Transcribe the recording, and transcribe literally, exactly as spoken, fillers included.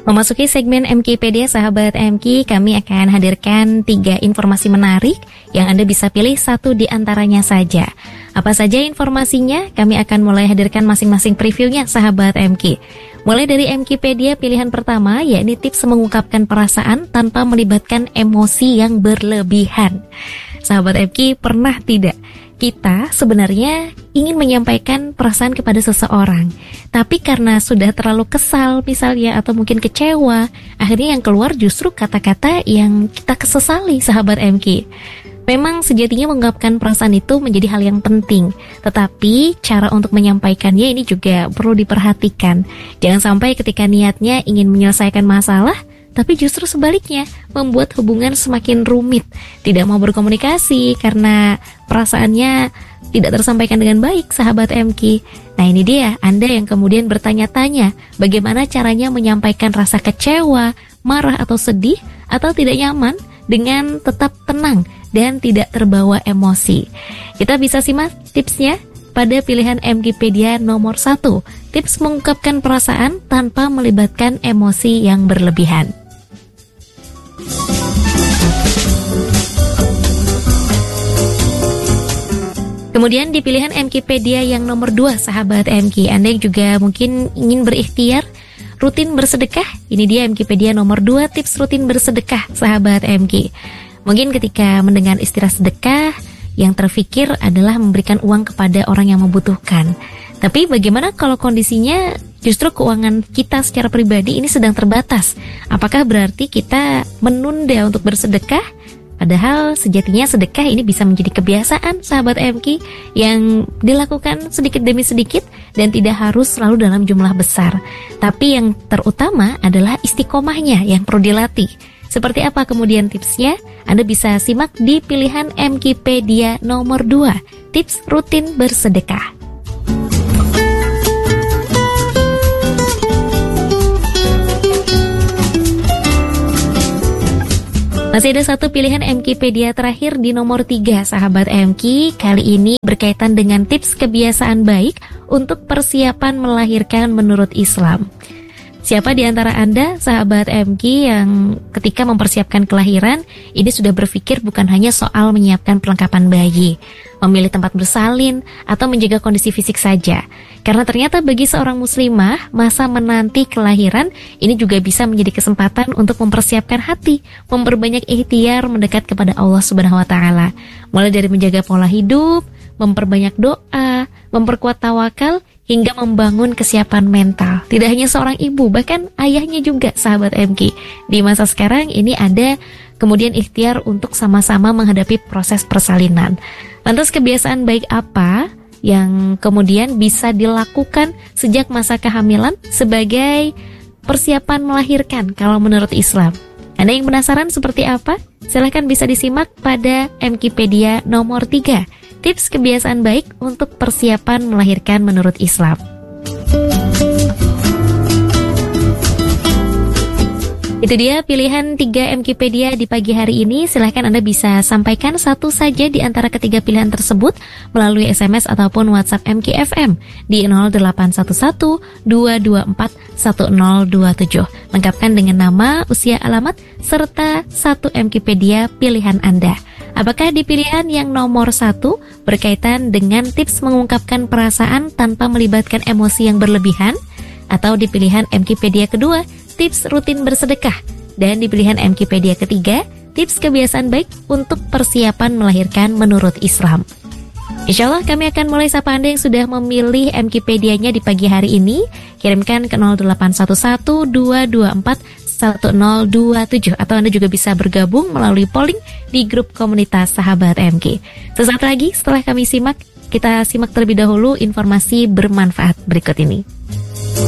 Memasuki segmen Mkipedia, sahabat M K, kami akan hadirkan tiga informasi menarik yang Anda bisa pilih satu di antaranya saja. Apa saja informasinya? Kami akan mulai hadirkan masing-masing previewnya, sahabat M K. Mulai dari Mkipedia pilihan pertama, yakni tips mengungkapkan perasaan tanpa melibatkan emosi yang berlebihan. Sahabat M K, pernah tidak kita sebenarnya ingin menyampaikan perasaan kepada seseorang, tapi karena sudah terlalu kesal misalnya, atau mungkin kecewa, akhirnya yang keluar justru kata-kata yang kita kesesali, sahabat M K. Memang sejatinya mengungkapkan perasaan itu menjadi hal yang penting, tetapi cara untuk menyampaikannya ini juga perlu diperhatikan. Jangan sampai ketika niatnya ingin menyelesaikan masalah, tapi justru sebaliknya membuat hubungan semakin rumit. Tidak mau berkomunikasi karena perasaannya tidak tersampaikan dengan baik, sahabat M K. Nah, ini dia Anda yang kemudian bertanya-tanya bagaimana caranya menyampaikan rasa kecewa, marah atau sedih atau tidak nyaman dengan tetap tenang dan tidak terbawa emosi. Kita bisa simak tipsnya pada pilihan Mkipedia nomor satu, tips mengungkapkan perasaan tanpa melibatkan emosi yang berlebihan. Kemudian di pilihan Mkipedia yang nomor dua, sahabat M K, Anda yang juga mungkin ingin berikhtiar rutin bersedekah, ini dia Mkipedia nomor dua, tips rutin bersedekah, sahabat M K. Mungkin ketika mendengar istilah sedekah, yang terfikir adalah memberikan uang kepada orang yang membutuhkan. Tapi bagaimana kalau kondisinya justru keuangan kita secara pribadi ini sedang terbatas? Apakah berarti kita menunda untuk bersedekah? Padahal sejatinya sedekah ini bisa menjadi kebiasaan, sahabat M K, yang dilakukan sedikit demi sedikit dan tidak harus selalu dalam jumlah besar. Tapi yang terutama adalah istiqomahnya yang perlu dilatih. Seperti apa kemudian tipsnya? Anda bisa simak di pilihan Mkipedia nomor dua, tips rutin bersedekah. Masih ada satu pilihan Mkipedia terakhir di nomor tiga, sahabat M K. Kali ini berkaitan dengan tips kebiasaan baik untuk persiapan melahirkan menurut Islam. Siapa di antara Anda, sahabat M K, yang ketika mempersiapkan kelahiran, ini sudah berpikir bukan hanya soal menyiapkan perlengkapan bayi, memilih tempat bersalin, atau menjaga kondisi fisik saja. Karena ternyata bagi seorang muslimah, masa menanti kelahiran ini juga bisa menjadi kesempatan untuk mempersiapkan hati, memperbanyak ikhtiar mendekat kepada Allah Subhanahu wa taala. Mulai dari menjaga pola hidup, memperbanyak doa, memperkuat tawakal, hingga membangun kesiapan mental. Tidak hanya seorang ibu, bahkan ayahnya juga, sahabat M K. Di masa sekarang ini ada kemudian ikhtiar untuk sama-sama menghadapi proses persalinan. Lantas kebiasaan baik apa yang kemudian bisa dilakukan sejak masa kehamilan sebagai persiapan melahirkan kalau menurut Islam? Anda yang penasaran seperti apa? Silahkan bisa disimak pada Mkipedia nomor tiga, tips kebiasaan baik untuk persiapan melahirkan menurut Islam. Itu dia pilihan tiga Mkipedia di pagi hari ini. Silahkan Anda bisa sampaikan satu saja di antara ketiga pilihan tersebut melalui S M S ataupun WhatsApp M K F M di nol delapan satu satu dua dua empat satu nol dua tujuh. Lengkapkan dengan nama, usia, alamat, serta satu Mkipedia pilihan Anda. Apakah di pilihan yang nomor satu berkaitan dengan tips mengungkapkan perasaan tanpa melibatkan emosi yang berlebihan? Atau di pilihan Mkipedia kedua, tips rutin bersedekah? Dan di pilihan Mkipedia ketiga, tips kebiasaan baik untuk persiapan melahirkan menurut Islam? Insya Allah kami akan mulai sapa Anda yang sudah memilih Mkipedianya di pagi hari ini. Kirimkan ke nol delapan satu satu dua dua empat satu nol dua tujuh, atau Anda juga bisa bergabung melalui polling di grup komunitas Sahabat M K. Sesaat lagi setelah kami simak, kita simak terlebih dahulu informasi bermanfaat berikut ini.